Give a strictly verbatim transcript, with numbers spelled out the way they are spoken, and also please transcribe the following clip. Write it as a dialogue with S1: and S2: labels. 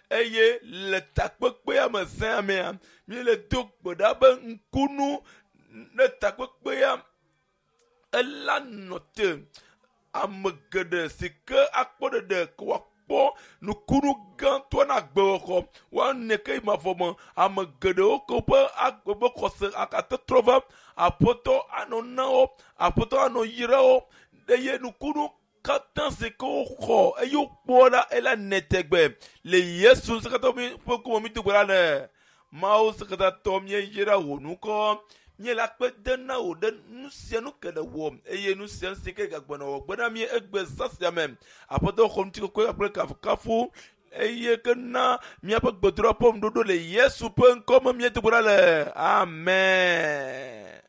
S1: eye le takpekpea me zã mea mi le do gbe ɖa be ŋkunu ne takpekpea ela nɔ te ame geɖe si ke akpɔ ɖeɖe ke woakpɔ nukunu gãtɔ na agbexɔ woane ke yi mavɔ me ame geɖewo ke woƒe agbe be xɔse akatetrɔ va aƒetɔ anɔ na wo aƒetɔ anɔ yra wo eye nukunu katã si ke woxɔ eye wokpɔ la ela nɛ tegbe le Yesu sekatɔ mi ƒe ŋkume mi do gbe ɖa le Mawu sekatatɔ míeyra wò nukɔ nye la kpe de na wò ɖe nu sia nu ke le wɔm eye nu sia si ke gagbɔna wɔ gbe na mi egbe zã sia me aƒetɔ xɔ ŋuti kɔkɔe kple kafukafu eye ke na míaƒe gbedoɖa ƒe ŋuɖoɖo le Yesu ƒe ŋkɔ me míedo gbe ɖa le amen.